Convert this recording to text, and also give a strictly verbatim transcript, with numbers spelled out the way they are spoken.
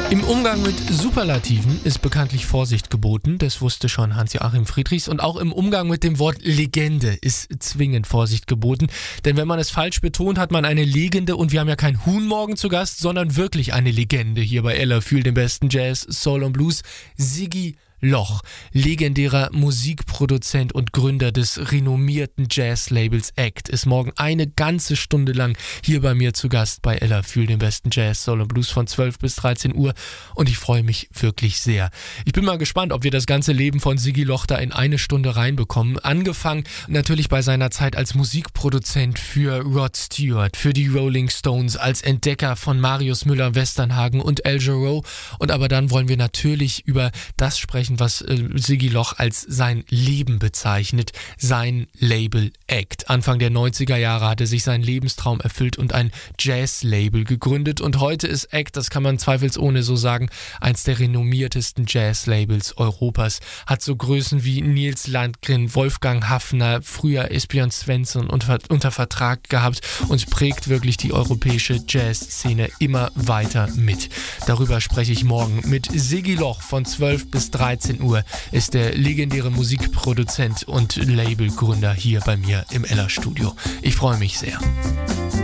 Im Umgang mit Superlativen ist bekanntlich Vorsicht geboten, das wusste schon Hans-Joachim Friedrichs. Und auch im Umgang mit dem Wort Legende ist zwingend Vorsicht geboten. Denn wenn man es falsch betont, hat man eine Legende. Und wir haben ja kein Huhn morgen zu Gast, sondern wirklich eine Legende hier bei Ella für den besten Jazz, Soul und Blues. Sigi Loch, legendärer Musikproduzent und Gründer des renommierten Jazz-Labels Act, ist morgen eine ganze Stunde lang hier bei mir zu Gast bei Ella für den besten Jazz, Soul und Blues von zwölf bis dreizehn Uhr und ich freue mich wirklich sehr. Ich bin mal gespannt, ob wir das ganze Leben von Sigi Loch da in eine Stunde reinbekommen. Angefangen natürlich bei seiner Zeit als Musikproduzent für Rod Stewart, für die Rolling Stones, als Entdecker von Marius Müller-Westernhagen und Al Jarreau, und aber dann wollen wir natürlich über das sprechen, was äh, Sigi Loch als sein Leben bezeichnet, sein Label Act. Anfang der neunziger Jahre hat er sich seinen Lebenstraum erfüllt und ein Jazz-Label gegründet und heute ist Act, das kann man zweifelsohne so sagen, eins der renommiertesten Jazz-Labels Europas. Hat so Größen wie Nils Landgren, Wolfgang Haffner, früher Esbjörn Svensson unter, unter Vertrag gehabt und prägt wirklich die europäische Jazz-Szene immer weiter mit. Darüber spreche ich morgen mit Sigi Loch. Von zwölf bis dreizehn Uhr ist der legendäre Musikproduzent und Labelgründer hier bei mir im Ella Studio. Ich freue mich sehr.